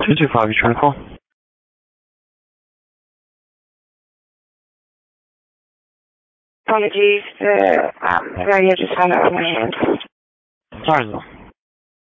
225, you trying to call? Apologies, the radio just hung up in my hand. Sorry, though.